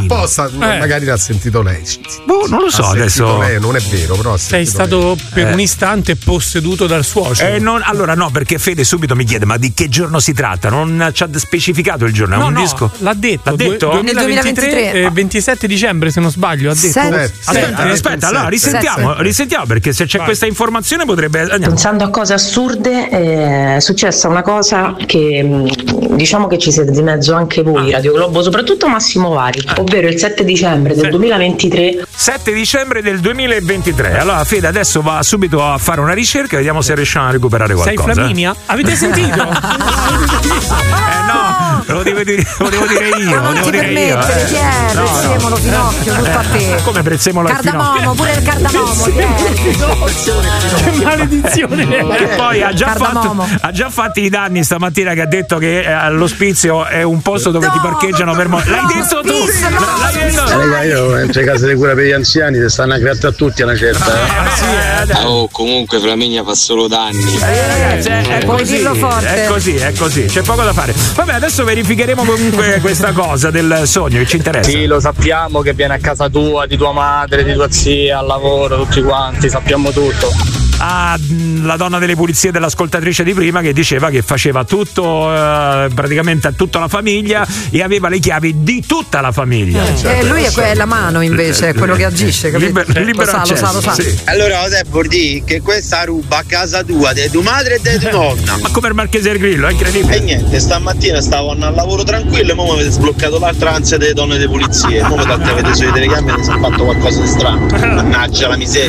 apposta, magari l'ha sentito lei. Non lo so adesso. Lei, non è vero, però. Sei stato per un istante posseduto dal suocero. Allora no, perché Fede subito mi chiede: ma di che giorno si tratta? Non ci ha specificato il giorno, è un disco. L'ha detto. 2023 27 dicembre, se non sbaglio, ha detto. Aspetta, allora risentiamo perché se c'è questa informazione potrebbe. Pensando a cose assurde, è successa una cosa che diciamo che ci siete di mezzo anche voi, Radio Globo, soprattutto Massimo Vari, ovvero il 7 dicembre del 2023. 7 dicembre del 2023. Allora Fede adesso va subito a fare una ricerca, vediamo se riusciamo a recuperare qualcosa. Sei Flaminia? Avete sentito? No, lo devo dire io. Non ti permettere, chi è? Prezzemolo, Pinocchio, tutto a te. Come Prezzemolo e Cardamomo, pure il cardamomo, che maledizione. E poi ha già fatto i danni stamattina, che ha detto che all'Ospizio è un posto dove ti parcheggiano per l'hai detto tu. Raga, io entro le case di cura per gli anziani, se stanno aperti a tutti una certa. Comunque Flaminia fa solo danni. Ragazzi, puoi dirlo forte. È così, c'è poco da fare. Vabbè, adesso verificheremo comunque questa cosa del sogno che ci interessa. Sì, lo sappiamo che viene a casa tua, di tua madre, di tua zia, al lavoro, tutti quanti, sappiamo tutto. La donna delle pulizie dell'ascoltatrice di prima, che diceva che faceva tutto, praticamente a tutta la famiglia, e aveva le chiavi di tutta la famiglia. Lui è la mano invece, è quello che agisce, capito? Libero accesso, lo sa. sì. Allora José vuol dire che questa ruba a casa tua, di tua madre e di tua nonna. Ma come il Marchese del Grillo, è incredibile. E niente, stamattina stavo al lavoro tranquillo e ora mi avete sbloccato l'altra ansia delle donne delle pulizie. Ora avete sulle telecamere e si è fatto qualcosa di strano. Mannaggia la miseria.